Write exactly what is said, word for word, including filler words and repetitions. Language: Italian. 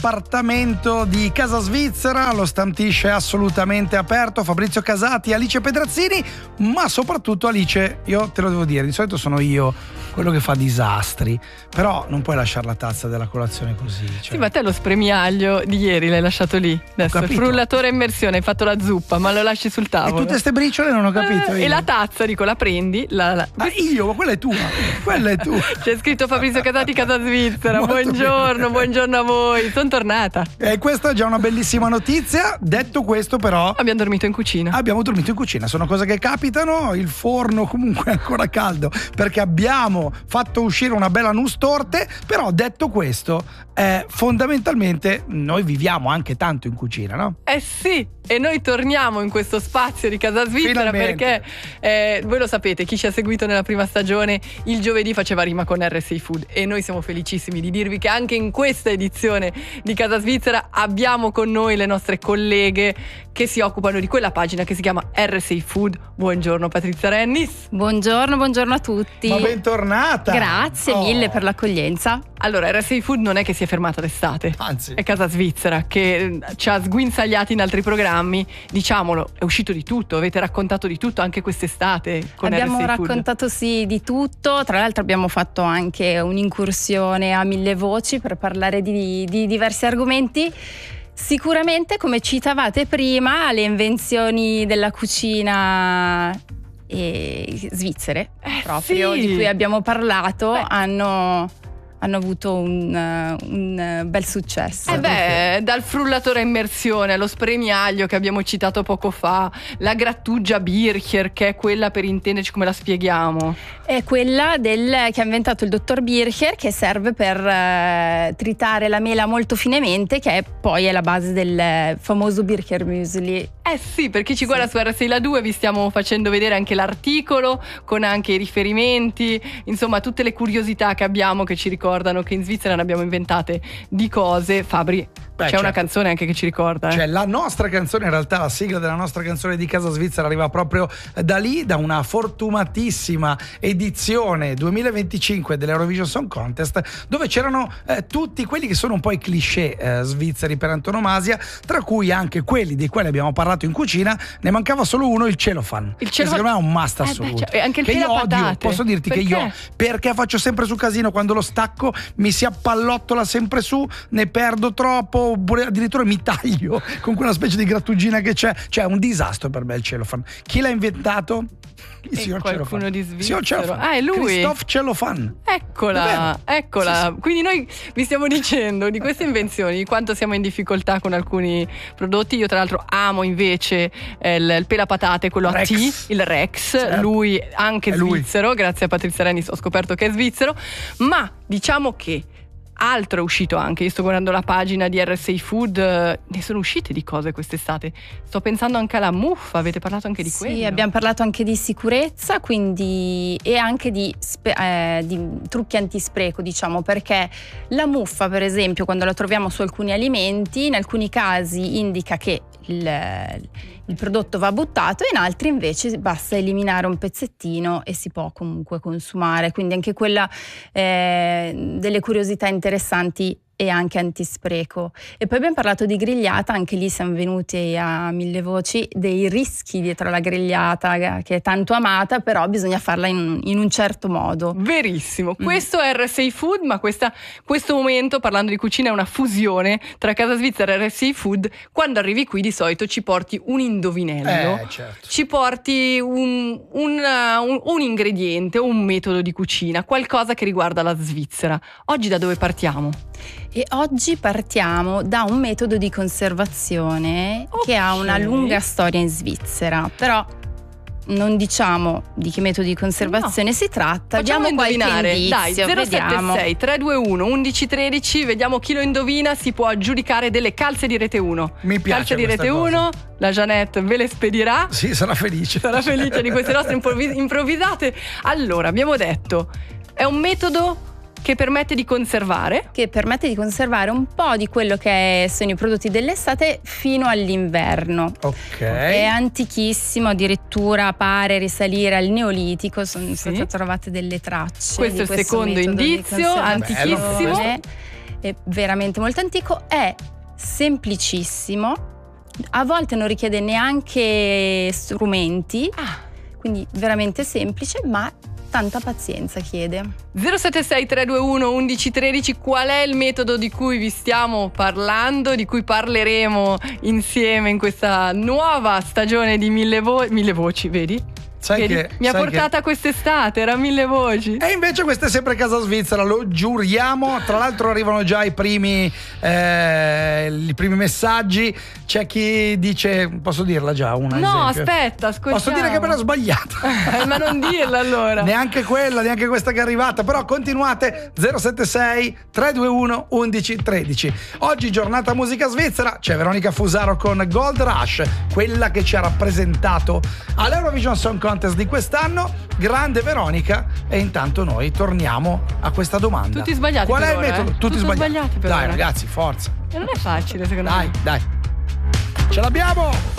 l'appartamento di Casa Svizzera, lo Stantish è assolutamente aperto. Fabrizio Casati, Alice Pedrazzini, ma soprattutto Alice, io te lo devo dire, di solito sono io quello che fa disastri, però non puoi lasciare la tazza della colazione così, cioè. Sì, ma te lo spremiaglio di ieri l'hai lasciato lì. Adesso il frullatore a immersione, hai fatto la zuppa, ma lo lasci sul tavolo. E tutte ste briciole non ho capito. Eh, e la tazza, dico, la prendi? La, la... Ah, io? Ma quella è tua, quella è tua. C'è scritto Fabrizio Casati, Casa Svizzera. Molto buongiorno, bene. buongiorno a voi. Sono tornata. E questa è già una bellissima notizia. Detto questo, però, abbiamo dormito in cucina. Abbiamo dormito in cucina, sono cose che capitano. Il forno comunque è ancora caldo perché abbiamo fatto uscire una bella nustorte. Però detto questo, eh, fondamentalmente noi viviamo anche tanto in cucina, no? Eh sì, e noi torniamo in questo spazio di Casa Svizzera. Finalmente. Perché eh, voi lo sapete, chi ci ha seguito nella prima stagione, il giovedì faceva rima con R S I Food, e noi siamo felicissimi di dirvi che anche in questa edizione di Casa Svizzera abbiamo con noi le nostre colleghe che si occupano di quella pagina che si chiama R S I Food. Buongiorno Patrizia Rennis. Buongiorno, buongiorno a tutti. Ma bentornata. Grazie Oh. mille per l'accoglienza. Allora, R S I Food non è che si è fermata d'estate, anzi è Casa Svizzera che ci ha sguinzagliati in altri programmi. Diciamolo, è uscito di tutto, avete raccontato di tutto anche quest'estate con Abbiamo R S I Food. raccontato sì di tutto, tra l'altro abbiamo fatto anche un'incursione a Mille Voci per parlare di, di diversi argomenti. Sicuramente, come citavate prima, le invenzioni della cucina eh, svizzere, eh, proprio sì. di cui abbiamo parlato, Beh. hanno hanno avuto un, un bel successo. Eh beh, dal frullatore a immersione allo spremiaglio che abbiamo citato poco fa, la grattugia Bircher, che è quella, per intenderci, come la spieghiamo? È quella del, che ha inventato il dottor Bircher, che serve per eh, tritare la mela molto finemente, che è poi è la base del famoso Bircher Muesli. Eh sì, per chi ci Sì. guarda su R sei la due vi stiamo facendo vedere anche l'articolo con anche i riferimenti, insomma tutte le curiosità che abbiamo che ci ricordano che in Svizzera ne abbiamo inventate di cose. Fabri, Beh, c'è certo. una canzone anche che ci ricorda. Eh? Cioè la nostra canzone, in realtà la sigla della nostra canzone di Casa Svizzera arriva proprio da lì, da una fortunatissima edizione duemilaventicinque dell'Eurovision Song Contest, dove c'erano eh, tutti quelli che sono un po' i cliché eh, svizzeri per antonomasia, tra cui anche quelli dei quali abbiamo parlato in cucina. Ne mancava solo uno, il cellophane. Il Che cellophane- secondo me è un must Eh beh, assoluto. cioè, e anche il che io pelapatate. odio, posso dirti Perché? che io perché faccio sempre su casino, quando lo stacco mi si appallottola sempre su, ne perdo troppo, oppure addirittura mi taglio con quella specie di grattugina che c'è. Cioè è un disastro per me il cellophane. Chi l'ha inventato? Il E signor qualcuno Cellophane. di Il signor svizzero. Cellophane. Ah, è lui. Christophe Cellophane. Eccola, Davvero? eccola. Sì, sì. Quindi noi vi stiamo dicendo di queste invenzioni, di quanto siamo in difficoltà con alcuni prodotti. Io tra l'altro amo invece eh, il, il pelapatate, quello a Rex. T, il Rex, Certo. lui anche È lui. svizzero, grazie a Patrizia Rennis ho scoperto che è svizzero, ma diciamo che altro è uscito anche. Io sto guardando la pagina di R sei Food, eh, ne sono uscite di cose quest'estate. Sto pensando anche alla muffa, avete parlato anche di Sì, quello? abbiamo parlato anche di sicurezza, quindi, e anche di, spe- eh, di trucchi antispreco, diciamo, perché la muffa, per esempio, quando la troviamo su alcuni alimenti, in alcuni casi indica che il, il prodotto va buttato, e in altri invece basta eliminare un pezzettino e si può comunque consumare. Quindi anche quella eh, delle curiosità interessanti e anche antispreco. E poi abbiamo parlato di grigliata, anche lì siamo venuti a mille voci dei rischi dietro la grigliata, che è tanto amata, però bisogna farla in, in un certo modo. Verissimo, Mm. questo è R sei Food, ma questa, questo momento, parlando di cucina, è una fusione tra Casa Svizzera e R sei Food. Quando arrivi qui di solito ci porti un indovinello, Eh, certo. ci porti un, un, uh, un, un ingrediente, un metodo di cucina, qualcosa che riguarda la Svizzera. Oggi da dove partiamo? E oggi partiamo da un metodo di conservazione Ok. che ha una lunga storia in Svizzera, però non diciamo di che metodo di conservazione si tratta. Facciamo Diamo qualche indovinare. indizio, Dai, zero sette vediamo. sei tre due uno uno uno uno tre, vediamo chi lo indovina. Si può aggiudicare delle calze di Rete uno. Mi piace Calze di questa Rete cosa. uno, la Jeanette ve le spedirà. Sì, sarà felice. Sarà felice di queste nostre improvvis- improvvisate. Allora, abbiamo detto, è un metodo che permette di conservare. Che permette di conservare un po' di quello che sono i prodotti dell'estate fino all'inverno. Ok. È antichissimo, addirittura pare risalire al Neolitico, sono Sì. state trovate delle tracce. Questo di è il secondo metodo di indizio, conservazione. antichissimo. è veramente molto antico, è semplicissimo, a volte non richiede neanche strumenti, Ah. quindi veramente semplice, ma tanta pazienza chiede. zero sette sei tre due uno uno uno uno tre, qual è il metodo di cui vi stiamo parlando, di cui parleremo insieme in questa nuova stagione di Mille, vo- mille Voci, vedi? Sai Vedi? che, Mi ha sai portata che... quest'estate, era Mille Voci. E invece questa è sempre Casa Svizzera, lo giuriamo. Tra l'altro arrivano già i primi eh, i primi messaggi. C'è chi dice, posso dirla già una? No, esempio? aspetta, ascoltiamo. Posso dire che me l'ho sbagliata. Ma non dirla allora. Neanche quella, neanche questa che è arrivata. Però continuate. Zero sette sei tre due uno uno uno uno tre. Oggi giornata musica svizzera. C'è Veronica Fusaro con Gold Rush, quella che ci ha rappresentato all'Eurovision Song Contest di quest'anno. Grande Veronica. E intanto noi torniamo a questa domanda. Tutti sbagliati. Qual per è il ora, metodo? eh? Tutti Tutto sbagliati. sbagliati per Dai ora. ragazzi, forza. E non è facile secondo Dai, me. dai. Ce l'abbiamo!